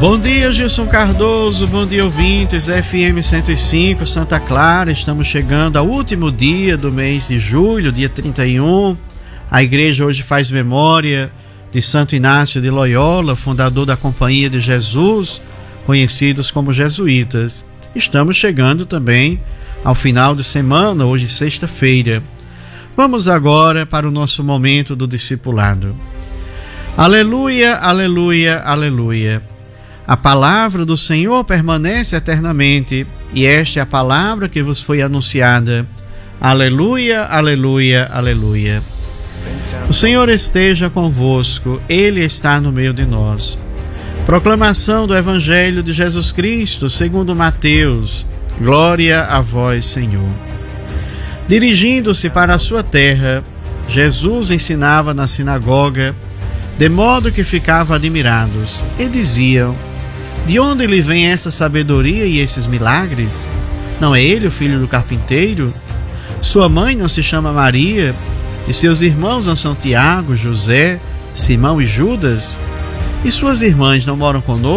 Bom dia, Gilson Cardoso, bom dia, ouvintes, FM 105, Santa Clara. Estamos chegando ao último dia do mês de julho, dia 31. A igreja hoje faz memória de Santo Inácio de Loyola, fundador da Companhia de Jesus, conhecidos como jesuítas. Estamos chegando também ao final de semana, hoje sexta-feira. Vamos agora para o nosso momento do discipulado. Aleluia, aleluia, aleluia. A palavra do Senhor permanece eternamente, e esta é a palavra que vos foi anunciada. Aleluia, aleluia, aleluia. O Senhor esteja convosco, Ele está no meio de nós. Proclamação do Evangelho de Jesus Cristo, segundo Mateus. Glória a vós, Senhor. Dirigindo-se para a sua terra, Jesus ensinava na sinagoga, de modo que ficavam admirados, e diziam: de onde lhe vem essa sabedoria e esses milagres? Não é ele o filho do carpinteiro? Sua mãe não se chama Maria? E seus irmãos não são Tiago, José, Simão e Judas? E suas irmãs não moram conosco?